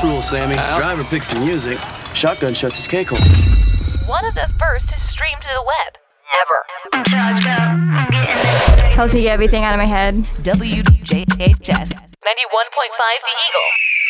house rules, Sammy. Driver picks the music. Shotgun shuts his cake hole. One of the first to stream to the web. Ever. I'm charged up. I'm getting it. Helps me get everything out of my head. WJHS 91.5 The Eagle.